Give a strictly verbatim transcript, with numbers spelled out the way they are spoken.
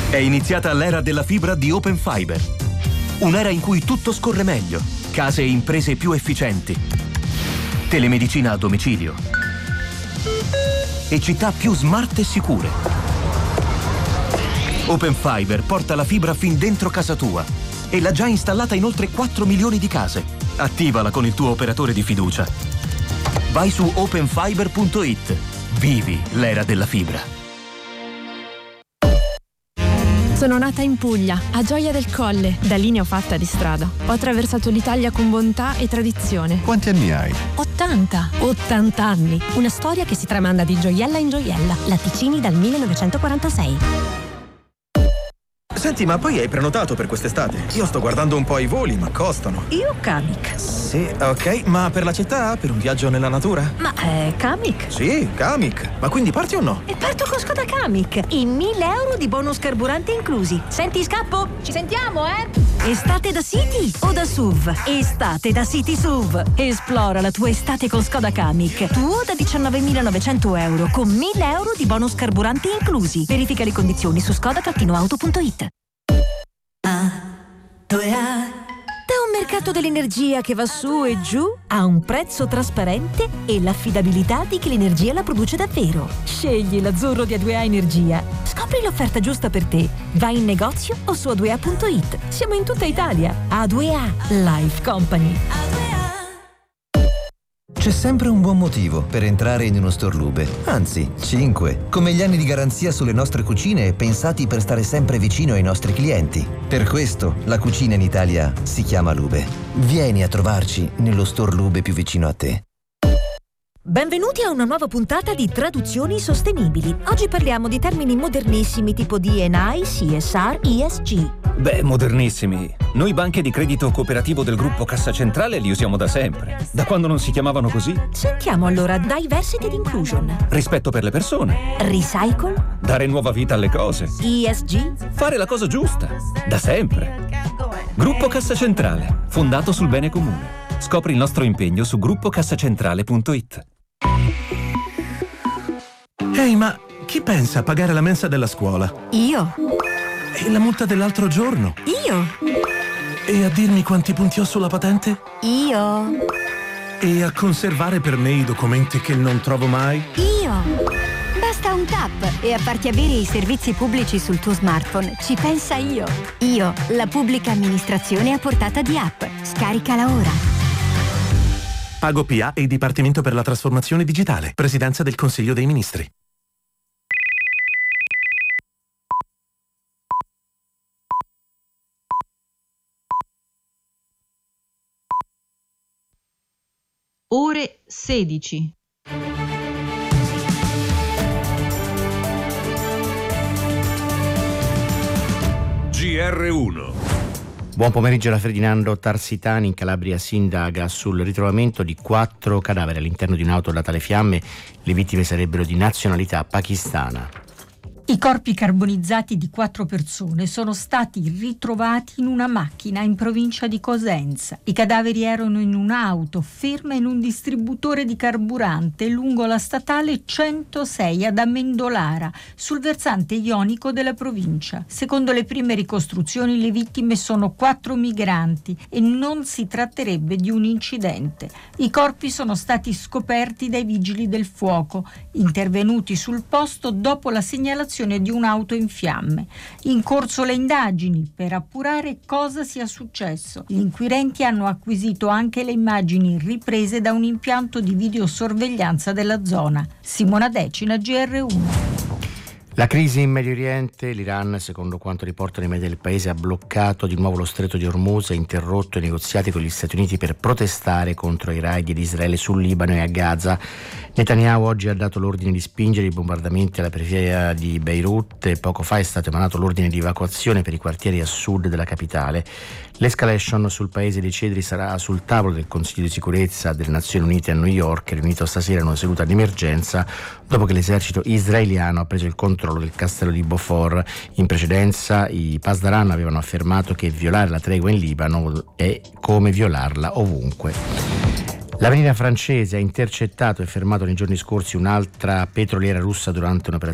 È iniziata l'era della fibra di Open Fiber. Un'era in cui tutto scorre meglio, case e imprese più efficienti, telemedicina a domicilio e città più smart e sicure. Open Fiber porta la fibra fin dentro casa tua e l'ha già installata in oltre quattro milioni di case. Attivala con il tuo operatore di fiducia. Vai su open fiber punto it. Vivi l'era della fibra. Sono nata in Puglia, a Gioia del Colle. Da lì ne ho fatta di strada. Ho attraversato l'Italia con bontà e tradizione. Quanti anni hai? ottanta. ottanta anni. Una storia che si tramanda di gioiella in gioiella. Latticini dal millenovecentoquarantasei. Senti, ma poi hai prenotato per quest'estate? Io sto guardando un po' i voli, ma costano. Io Kamiq. Sì, ok, ma per la città? Per un viaggio nella natura? Ma è Kamiq? Sì, Kamiq. Ma quindi parti o no? E parto con Skoda Kamiq. In mille euro di bonus carburante inclusi. Senti, scappo? Ci sentiamo, eh? Estate da City o da S U V? Estate da City S U V. Esplora la tua estate con Skoda Kamiq. Tuo da diciannovemilanovecento euro con mille euro di bonus carburante inclusi. Verifica le condizioni su skoda auto punto it. Ah, dove ha? Da un mercato dell'energia che va su e giù a un prezzo trasparente e l'affidabilità di chi l'energia la produce davvero. Scegli l'azzurro di A due A Energia. Scopri l'offerta giusta per te. Vai in negozio o su a due a punto it. Siamo in tutta Italia. A due A Life Company. C'è sempre un buon motivo per entrare in uno store Lube, anzi, cinque, come gli anni di garanzia sulle nostre cucine pensati per stare sempre vicino ai nostri clienti. Per questo la cucina in Italia si chiama Lube. Vieni a trovarci nello store Lube più vicino a te. Benvenuti a una nuova puntata di Traduzioni Sostenibili. Oggi parliamo di termini modernissimi tipo D and I, C S R, E S G. Beh, modernissimi. Noi banche di credito cooperativo del gruppo Cassa Centrale li usiamo da sempre. Da quando non si chiamavano così. Sentiamo allora Diversity ed Inclusion. Rispetto per le persone. Recycle. Dare nuova vita alle cose. E S G. Fare la cosa giusta. Da sempre. Gruppo Cassa Centrale. Fondato sul bene comune. Scopri il nostro impegno su gruppo cassacentrale punto it. Ehi, ma chi pensa a pagare la mensa della scuola? Io. E la multa dell'altro giorno? Io. E a dirmi quanti punti ho sulla patente? Io. E a conservare per me i documenti che non trovo mai? Io. Basta un tap e a farti avere i servizi pubblici sul tuo smartphone. Ci pensa Io. Io, la pubblica amministrazione a portata di app. Scaricala ora. Pago P A e Dipartimento per la Trasformazione Digitale. Presidenza del Consiglio dei Ministri. Ore sedici. G R uno. Buon pomeriggio da Ferdinando Tarsitani. In Calabria si indaga sul ritrovamento di quattro cadaveri all'interno di un'auto data alle fiamme. Le vittime sarebbero di nazionalità pakistana. I corpi carbonizzati di quattro persone sono stati ritrovati in una macchina in provincia di Cosenza. I cadaveri erano in un'auto ferma in un distributore di carburante lungo la statale centosei ad Amendolara, sul versante ionico della provincia. Secondo le prime ricostruzioni, le vittime sono quattro migranti e non si tratterebbe di un incidente. I corpi sono stati scoperti dai vigili del fuoco, intervenuti sul posto dopo la segnalazione di un'auto in fiamme. In corso le indagini per appurare cosa sia successo. Gli inquirenti hanno acquisito anche le immagini riprese da un impianto di videosorveglianza della zona. Simona Decina, G R uno. La crisi in Medio Oriente, l'Iran, secondo quanto riportano i media del paese, ha bloccato di nuovo lo stretto di Hormuz e interrotto i negoziati con gli Stati Uniti per protestare contro i raid di Israele sul Libano e a Gaza. Netanyahu oggi ha dato l'ordine di spingere i bombardamenti alla periferia di Beirut e poco fa è stato emanato l'ordine di evacuazione per i quartieri a sud della capitale. L'escalation sul paese dei cedri sarà sul tavolo del Consiglio di sicurezza delle Nazioni Unite a New York, riunito stasera in una seduta d'emergenza dopo che l'esercito israeliano ha preso il controllo del castello di Beaufort. In precedenza i Pasdaran avevano affermato che violare la tregua in Libano è come violarla ovunque. L'Avenira francese ha intercettato e fermato nei giorni scorsi un'altra petroliera russa durante un'operazione